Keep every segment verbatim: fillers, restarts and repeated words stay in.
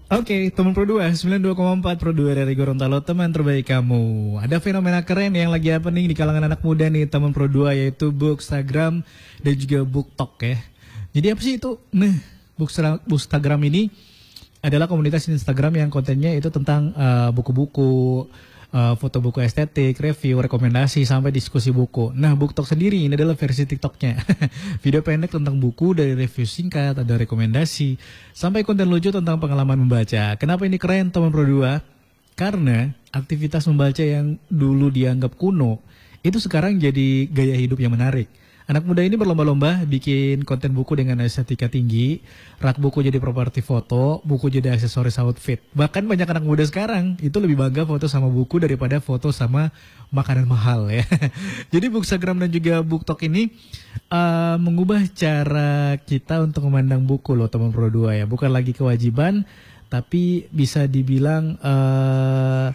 Oke, teman Pro dua, sembilan puluh dua koma empat Pro dua dari Gorontalo, teman terbaik kamu. Ada fenomena keren yang lagi happening di kalangan anak muda nih, teman Pro dua, yaitu Bookstagram dan juga BookTok ya. Jadi apa sih itu? Nah, Booksta- Bookstagram ini adalah komunitas Instagram yang kontennya itu tentang eh, buku-buku, eh, foto buku estetik, review, rekomendasi, sampai diskusi buku. Nah, BookTok sendiri ini adalah versi TikToknya. Video pendek tentang buku, dari review singkat, ada rekomendasi, sampai konten lucu tentang pengalaman membaca. Kenapa ini keren teman Pro dua? Karena aktivitas membaca yang dulu dianggap kuno, itu sekarang jadi gaya hidup yang menarik. Anak muda ini berlomba-lomba bikin konten buku dengan estetika tinggi, rak buku jadi properti foto, buku jadi aksesoris outfit. Bahkan banyak anak muda sekarang itu lebih bangga foto sama buku daripada foto sama makanan mahal ya. Jadi Bookstagram dan juga BookTok ini uh, mengubah cara kita untuk memandang buku loh teman Pro dua ya. Bukan lagi kewajiban, tapi bisa dibilang uh,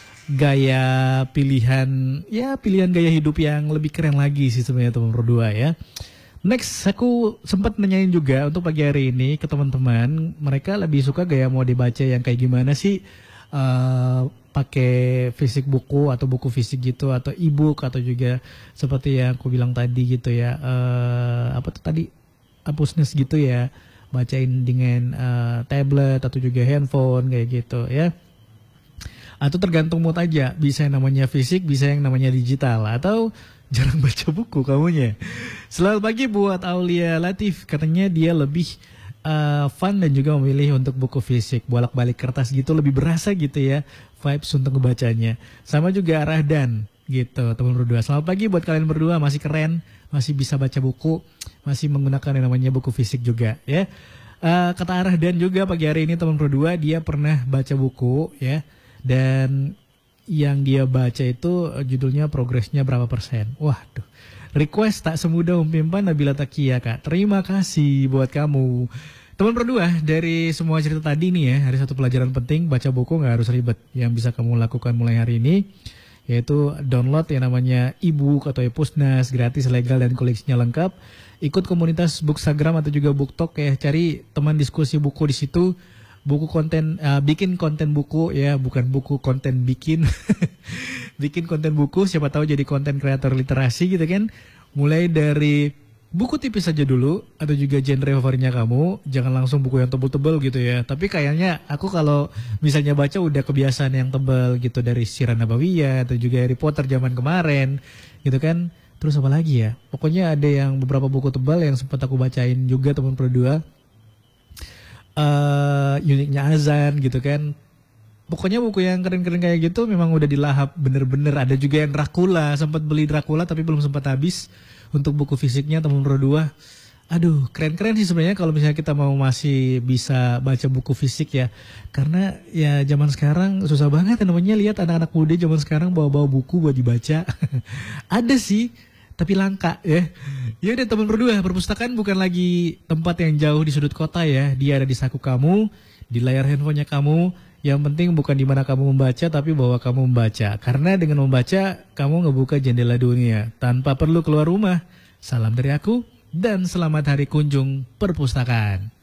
gaya pilihan, ya pilihan gaya hidup yang lebih keren lagi sih sebenarnya teman Pro dua ya. Next, aku sempat nanyain juga untuk pagi hari ini ke teman-teman, mereka lebih suka gaya mau dibaca yang kayak gimana sih? Uh, pakai fisik buku atau buku fisik gitu, atau e-book, atau juga seperti yang aku bilang tadi gitu ya, uh, apa tuh tadi, hapusness gitu ya, bacain dengan uh, tablet atau juga handphone kayak gitu ya. Atau tergantung mood aja, bisa yang namanya fisik, bisa yang namanya digital, atau jarang baca buku kamunya. Selamat pagi buat Aulia Latif, katanya dia lebih uh, fun dan juga memilih untuk buku fisik, bolak-balik kertas gitu lebih berasa gitu ya, vibes untuk ngebacanya. Sama juga Rahdan gitu teman berdua. Selamat pagi buat kalian berdua, masih keren, masih bisa baca buku, masih menggunakan yang namanya buku fisik juga ya. Uh, kata Rahdan juga pagi hari ini teman berdua, dia pernah baca buku ya, dan yang dia baca itu judulnya progresnya berapa persen. Waduh, request tak semudah memimpin Nabila Takia kak. Terima kasih buat kamu. Teman berdua, dari semua cerita tadi nih ya, ada satu pelajaran penting, baca buku nggak harus ribet. Yang bisa kamu lakukan mulai hari ini, yaitu download yang namanya e-book atau e-pusnas, gratis, legal, dan koleksinya lengkap. Ikut komunitas Bookstagram atau juga BookTok ya, cari teman diskusi buku di situ. Buku konten, uh, bikin konten buku ya, bukan buku konten bikin. Bikin konten buku, siapa tahu jadi konten kreator literasi gitu kan. Mulai dari buku tipis saja dulu, atau juga genre favoritnya kamu. Jangan langsung buku yang tebel-tebel gitu ya. Tapi kayaknya aku kalau misalnya baca udah kebiasaan yang tebel gitu, dari Sirah Nabawiyah atau juga Harry Potter zaman kemarin gitu kan. Terus apa lagi ya? Pokoknya ada yang beberapa buku tebal yang sempat aku bacain juga teman Pro dua. Uh, uniknya azan gitu kan. Pokoknya buku yang keren-keren kayak gitu memang udah dilahap bener-bener. Ada juga yang Dracula, sempat beli Dracula tapi belum sempat habis untuk buku fisiknya teman Pro dua. Aduh, keren-keren sih sebenarnya kalau misalnya kita mau masih bisa baca buku fisik ya. Karena ya zaman sekarang susah banget namanya lihat anak-anak muda zaman sekarang bawa-bawa buku buat dibaca. Ada sih, tapi langka ya. Ya udah teman berdua, perpustakaan bukan lagi tempat yang jauh di sudut kota ya. Dia ada di saku kamu, di layar handphonenya kamu. Yang penting bukan di mana kamu membaca, tapi bahwa kamu membaca. Karena dengan membaca, kamu ngebuka jendela dunia tanpa perlu keluar rumah. Salam dari aku dan selamat hari kunjung perpustakaan.